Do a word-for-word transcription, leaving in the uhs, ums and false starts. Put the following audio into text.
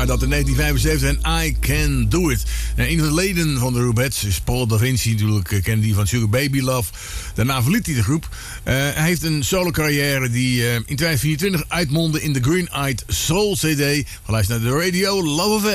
Dat in negentien vijfenzeventig en I Can Do It. En een van de leden van de Rubettes is Paul Da Vinci. Natuurlijk kende die van Sugar Baby Love. Daarna verliet hij de groep. Uh, hij heeft een solo carrière die uh, in tweeduizend vierentwintig uitmondde in de Green Eyed Soul C D. Geluisterd naar de radio Love Affair.